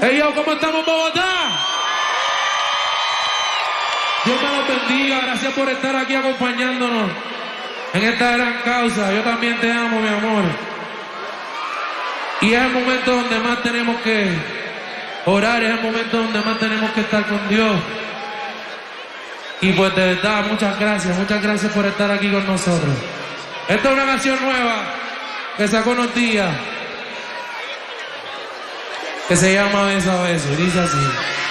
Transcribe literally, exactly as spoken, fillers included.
Hey yo, ¿cómo estamos, Bogotá? Dios me los bendiga, gracias por estar aquí acompañándonos en esta gran causa. Yo también te amo, mi amor. Y es el momento donde más tenemos que orar, es el momento donde más tenemos que estar con Dios. Y pues de verdad, muchas gracias, muchas gracias por estar aquí con nosotros. Esta es una canción nueva que sacó unos días, que se llama Beso a Beso, y dice así.